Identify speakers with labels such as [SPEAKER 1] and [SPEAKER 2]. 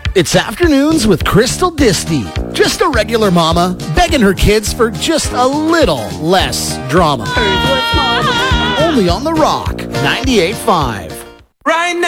[SPEAKER 1] It's Afternoons with Crystal Disty. Just a regular mama begging her kids for just a little less drama. Only on The Rock 98.5.
[SPEAKER 2] Right now.